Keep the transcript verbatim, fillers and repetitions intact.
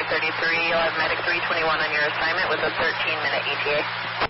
thirty-three, you'll have medic three twenty-one on your assignment with a thirteen minute E T A.